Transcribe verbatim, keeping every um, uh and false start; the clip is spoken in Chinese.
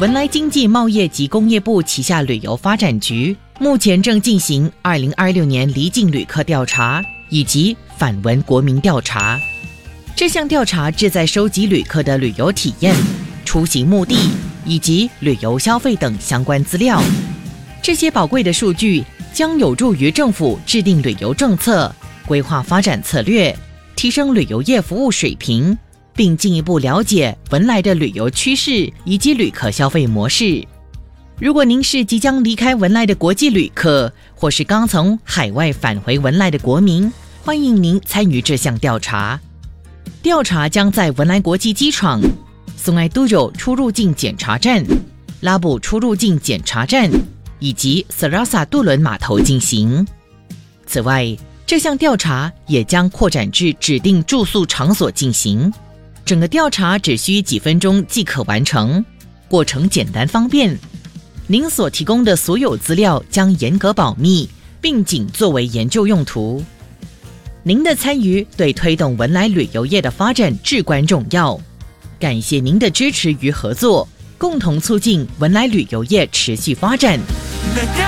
文莱经济贸易及工业部旗下旅游发展局目前正进行二零二六年离境旅客调查以及返文国民调查。这项调查旨在收集旅客的旅游体验、出行目的以及旅游消费等相关资料。这些宝贵的数据将有助于政府制定旅游政策、规划发展策略，提升旅游业服务水平，并进一步了解文莱的旅游趋势以及旅客消费模式。如果您是即将离开文莱的国际旅客，或是刚从海外返回文莱的国民，欢迎您参与这项调查。调查将在文莱国际机场、松埃都州出入境检查站、拉布出入境检查站以及 Serasa 渡轮码头进行。此外，这项调查也将扩展至指定住宿场所进行。整个调查只需几分钟即可完成，过程简单方便。您所提供的所有资料将严格保密，并仅作为研究用途。您的参与对推动文莱旅游业的发展至关重要。感谢您的支持与合作，共同促进文莱旅游业持续发展。